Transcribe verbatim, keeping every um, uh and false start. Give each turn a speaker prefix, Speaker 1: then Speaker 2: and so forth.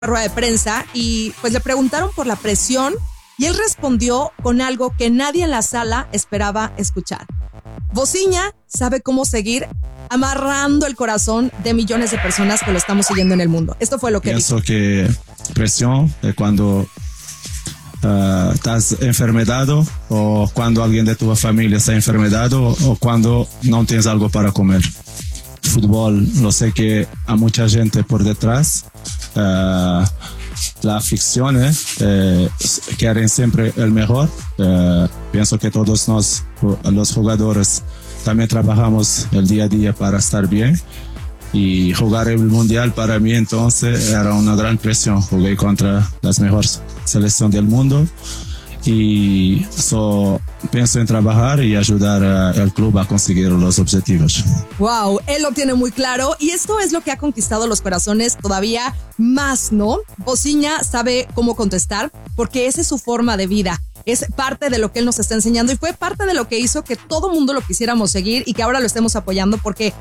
Speaker 1: rueda de prensa y pues le preguntaron por la presión y él respondió con algo que nadie en la sala esperaba escuchar. Vozinha sabe cómo seguir amarrando el corazón de millones de personas que lo estamos siguiendo en el mundo. Esto fue lo que
Speaker 2: Pienso
Speaker 1: dijo.
Speaker 2: que presión es cuando uh, estás enfermedado o cuando alguien de tu familia está enfermedado o cuando no tienes algo para comer. Fútbol, lo sé que hay mucha gente por detrás. Uh, la afición eh, eh, quieren siempre el mejor. Uh, pienso que todos nos, los jugadores, también trabajamos el día a día para estar bien. Y jugar el mundial para mí entonces era una gran presión. Jugué contra las mejores selecciones del mundo y so, pienso en trabajar y ayudar al club a conseguir los objetivos.
Speaker 1: Wow, él lo tiene muy claro y esto es lo que ha conquistado los corazones todavía más, ¿no? Vozinha sabe cómo contestar porque esa es su forma de vida. Es parte de lo que él nos está enseñando y fue parte de lo que hizo que todo mundo lo quisiéramos seguir y que ahora lo estemos apoyando porque